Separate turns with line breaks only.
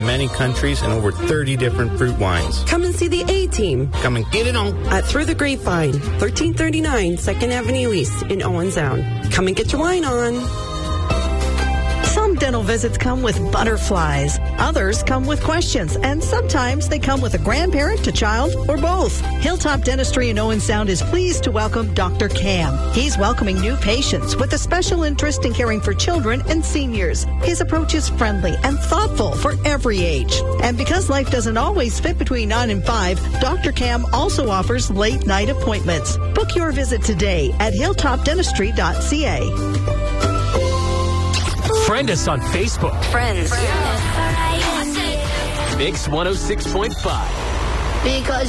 many countries and over 30 different fruit wines.
Come and see the A-Team.
Come and get it on.
At Through the Grapevine, 1339 2nd Avenue East in Owen Sound. Come and get your wine on.
Some dental visits come with butterflies. Others come with questions. And sometimes they come with a grandparent, a child, or both. Hilltop Dentistry in Owen Sound is pleased to welcome Dr. Cam. He's welcoming new patients with a special interest in caring for children and seniors. His approach is friendly and thoughtful for every age. And because life doesn't always fit between 9 and 5, Dr. Cam also offers late night appointments. Book your visit today at hilltopdentistry.ca.
Friend us on Facebook.
Friends.
Mix 106.5.
Because